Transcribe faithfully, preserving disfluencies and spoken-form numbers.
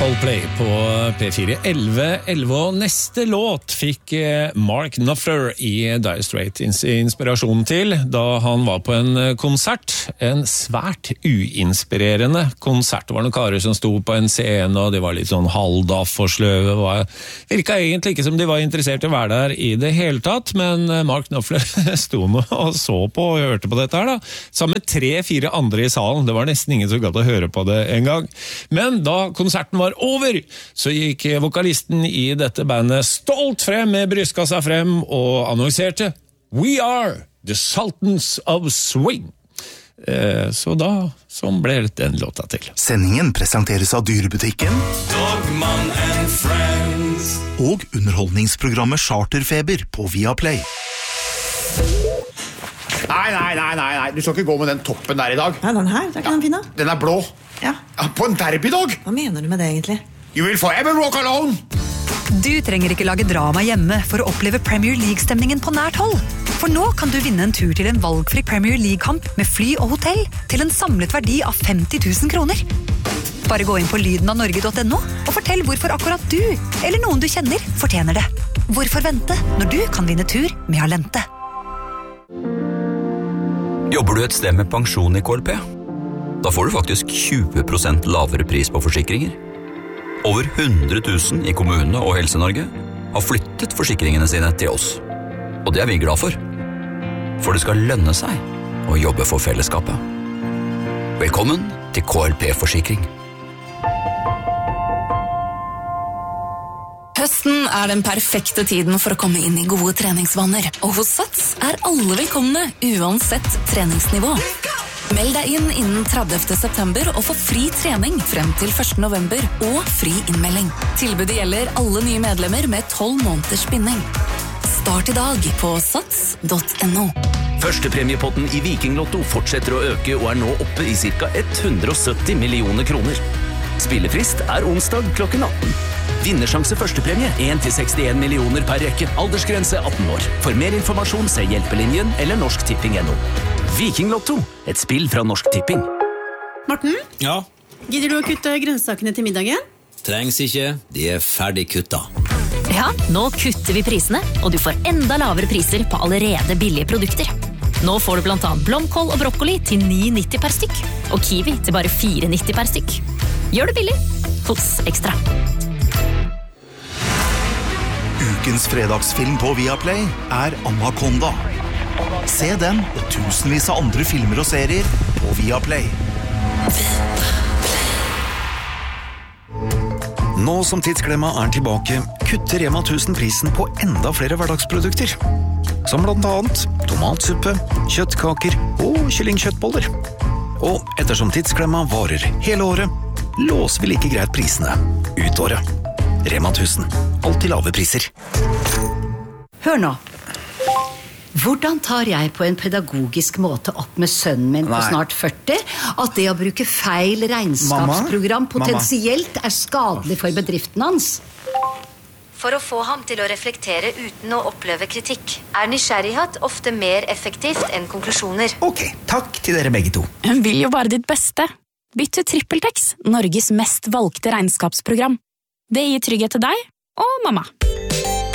Coldplay på P fire. elleve elleve og neste låt fikk Mark Knopfler i Dire Straits inspirasjon til da han var på en konsert. En svært uinspirerende konsert. Det var noen karer som sto på en scene, og de var litt sånn halvdaff og sløve. Det virket egentlig ikke som de var interessert i å være der i det hele tatt, men Mark Knopfler sto nå og så på og hørte på dette her da, sammen med tre-fire andre i salen. Det var nesten ingen som gadd å høre på det en gang. Men da konserten var over, så gikk vokalisten i dette bandet stolt frem med brystkassa frem og annonserte «We are the Sultans of Swing». Eh, så da, som ble den låta til. Sendingen presenteres av Dyrebutikken Dogman and Friends og underholdningsprogrammet Charterfeber på Viaplay. Nei, nei, nei, nei, nei, du skal ikke gå med den toppen der i dag. Nei, den her, det er ikke den fine. Den er blå. Ja. På en derbydag. Hva mener du med det egentlig? You will forever walk alone. Du trenger ikke lage drama hjemme for å oppleve Premier League-stemningen på nært hold. For nå kan du vinne en tur til en valgfri Premier League-kamp med fly og hotell til en samlet verdi av femti tusen kroner. Bare gå inn på lyden av norge punktum no og fortell hvorfor akkurat du, eller noen du kjenner, fortjener det. Hvorfor vente når du kan vinne tur med Alente? Jobber du et sted med pensjon i K L P? Da får du faktisk tjue prosent lavere pris på forsikringer. Over hundre tusen i kommunene og Helse-Norge har flyttet forsikringene sine til oss. Og det er vi glad for. For det skal lønne seg å jobbe for fellesskapet. Velkommen til K L P-forsikring. Høsten er den perfekte tiden for å komme inn i gode treningsvaner. Og hos Sats er alle velkomne, uansett treningsnivå. Meld deg inn innen tredivte september og få fri trening frem til første november og fri innmelding. Tilbudet gjelder alle nye medlemmer med tolv måneders binding. Start i dag på sats punktum no. Førstepremiepotten i Vikinglotto fortsetter å øke og er nå oppe i ca. hundre og sytti millioner kroner. Spillefrist er onsdag klokken atten. Vinnersjanse førstepremie en til sekstien millioner per rekke. Aldersgrense atten år. For mer informasjon se Hjelpelinjen eller Norsk Tipping punktum no. Vikinglotto, et spill fra Norsk Tipping. Morten? Ja? Gidder du å kutte grønnsakene til middagen? Trengs ikke, de er ferdig kutta. Ja, nå kutter vi prisene, og du får enda lavere priser på allerede billige produkter. Nå får du blant annet blomkål og brokkoli til ni nitti per stykk, og kiwi til bare fire nitti per stykk. Gjør det billig hos Ekstra. Ukens fredagsfilm på Viaplay er Anaconda. Se den og tusenvis av andre filmer og serier på Viaplay. Nå som Tidsklemma er tilbake, kutter Rema tusen prisen på enda flere hverdagsprodukter. Som blant annet tomatsuppe, kjøttkaker og kyllingkjøttboller. Og ettersom Tidsklemma varer hele året, låser vi like greit prisene ut året. Rema tusen, alltid lave priser. Hør nå. Hvordan tar jeg på en pedagogisk måte opp med sønnen min på Nei. snart førti at det å bruke feil regnskapsprogram Mamma? potensielt er skadelig for bedriften hans? For å få ham til å reflektere uten å oppleve kritikk, er nysgjerrighet ofte mer effektivt enn konklusjoner. Ok, takk til dere begge to. Hun vil jo bare ditt beste. Bytt til TrippelTex, Norges mest valgte regnskapsprogram. Det gir trygghet til deg og mamma.